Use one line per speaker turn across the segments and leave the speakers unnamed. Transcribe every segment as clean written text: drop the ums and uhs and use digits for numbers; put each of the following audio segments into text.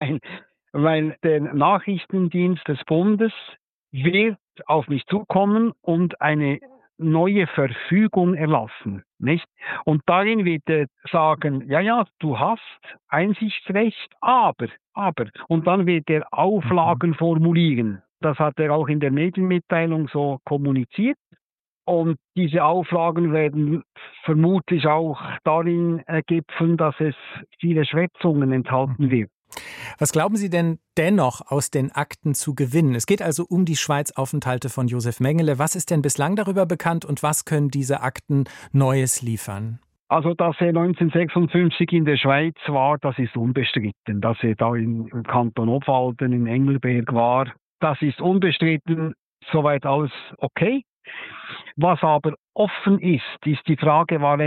weil der Nachrichtendienst des Bundes wird auf mich zukommen und eine neue Verfügung erlassen, nicht? Und darin wird er sagen, ja, ja, du hast Einsichtsrecht, aber, und dann wird er Auflagen formulieren. Das hat er auch in der Medienmitteilung so kommuniziert. Und diese Auflagen werden vermutlich auch darin gipfeln, dass es viele Schwätzungen enthalten wird.
Was glauben Sie denn dennoch aus den Akten zu gewinnen? Es geht also um die Schweizaufenthalte von Josef Mengele. Was ist denn bislang darüber bekannt und was können diese Akten Neues liefern?
Also, dass er 1956 in der Schweiz war, das ist unbestritten. Dass er da im Kanton Obwalden, in Engelberg war, das ist unbestritten. Soweit alles okay. Was aber offen ist die Frage, war er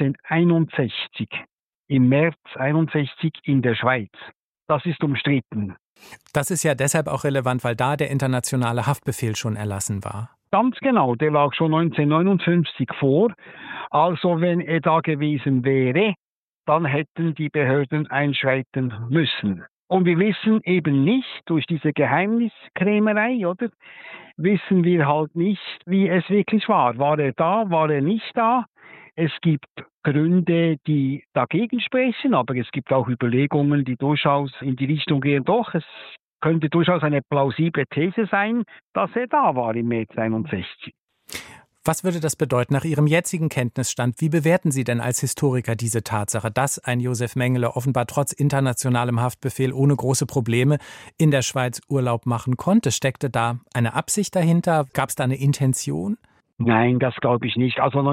1961, im März 61 in der Schweiz. Das ist umstritten.
Das ist ja deshalb auch relevant, weil da der internationale Haftbefehl schon erlassen war.
Ganz genau, der lag schon 1959 vor. Also wenn er da gewesen wäre, dann hätten die Behörden einschreiten müssen. Und wir wissen eben nicht, durch diese Geheimniskrämerei, oder? Wissen wir halt nicht, wie es wirklich war. War er da, war er nicht da? Es gibt Gründe, die dagegen sprechen, aber es gibt auch Überlegungen, die durchaus in die Richtung gehen. Doch, es könnte durchaus eine plausible These sein, dass er da war im März 61.
Was würde das bedeuten nach Ihrem jetzigen Kenntnisstand? Wie bewerten Sie denn als Historiker diese Tatsache, dass ein Josef Mengele offenbar trotz internationalem Haftbefehl ohne große Probleme in der Schweiz Urlaub machen konnte? Steckte da eine Absicht dahinter? Gab es da eine Intention?
Nein, das glaube ich nicht. Also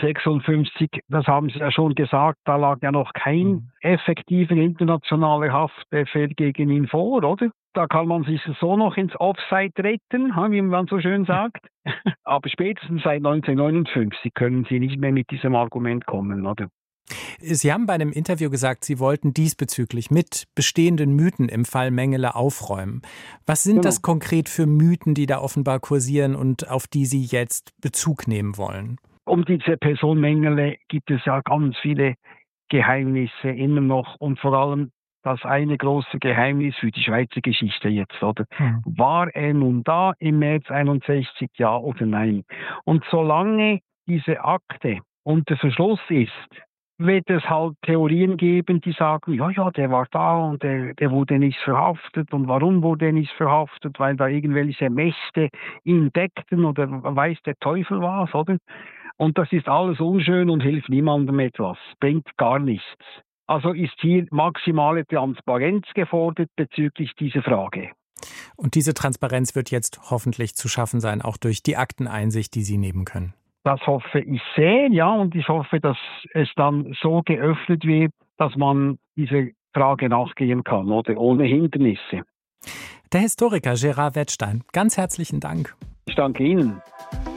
1956, das haben Sie ja schon gesagt, da lag ja noch kein effektiver internationaler Haftbefehl gegen ihn vor, oder? Da kann man sich so noch ins Offside retten, wie man so schön sagt. Aber spätestens seit 1959 können Sie nicht mehr mit diesem Argument kommen, oder?
Sie haben bei einem Interview gesagt, Sie wollten diesbezüglich mit bestehenden Mythen im Fall Mengele aufräumen. Was sind das konkret für Mythen, die da offenbar kursieren und auf die Sie jetzt Bezug nehmen wollen?
Um diese Person Mengele gibt es ja ganz viele Geheimnisse immer noch und vor allem das eine große Geheimnis für die Schweizer Geschichte jetzt, oder? War er nun da im März 61, ja oder nein? Und solange diese Akte unter Verschluss ist, wird es halt Theorien geben, die sagen, ja, der war da und der wurde nicht verhaftet. Und warum wurde er nicht verhaftet? Weil da irgendwelche Mächte ihn deckten oder weiß der Teufel was, oder? Und das ist alles unschön und hilft niemandem etwas, bringt gar nichts. Also ist hier maximale Transparenz gefordert bezüglich dieser Frage.
Und diese Transparenz wird jetzt hoffentlich zu schaffen sein, auch durch die Akteneinsicht, die Sie nehmen können.
Das hoffe ich sehr, ja, und ich hoffe, dass es dann so geöffnet wird, dass man diese Frage nachgehen kann, oder ohne Hindernisse.
Der Historiker Gerard Wettstein, ganz herzlichen Dank.
Ich danke Ihnen.